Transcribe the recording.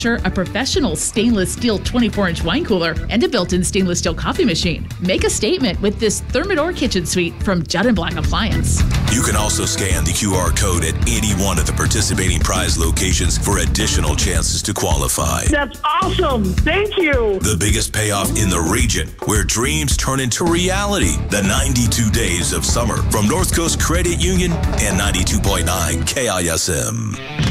a professional stainless steel 24-inch wine cooler, and a built-in stainless steel coffee machine. Make a statement with this Thermador kitchen suite from Judd & Black Appliance. You can also scan the QR code at any one of the participating prize locations for additional chances to qualify. That's awesome. Thank you. The biggest payoff in the region, where dreams turn into reality. The 92 Days of Summer from North Coast Credit Union and 92.9 KISM.